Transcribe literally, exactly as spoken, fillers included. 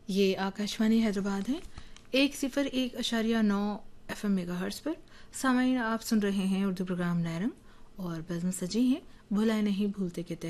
ये आकाशवाणी हैदराबाद है। एक सिफर एक अशारिया नौ एफ एम मेगा हर्ट्स पर सामाइन आप सुन रहे हैं उर्दू प्रोग्राम नायरंग और बज़म सजी हैं भुलाए नहीं भूलते के तहत।